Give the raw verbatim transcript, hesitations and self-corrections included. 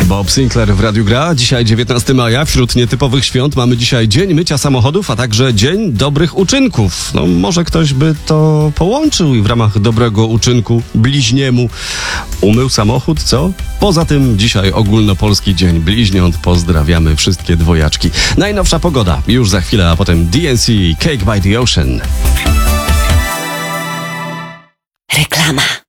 Bob Sinclair w Radiu Gra. Dzisiaj dziewiętnastego maja. Wśród nietypowych świąt mamy dzisiaj Dzień Mycia Samochodów, a także Dzień Dobrych Uczynków. No może ktoś by to połączył i w ramach dobrego uczynku bliźniemu umył samochód, co? Poza tym dzisiaj ogólnopolski Dzień Bliźniąt. Pozdrawiamy wszystkie dwojaczki. Najnowsza pogoda już za chwilę, a potem D N C Cake by the Ocean. Reklama.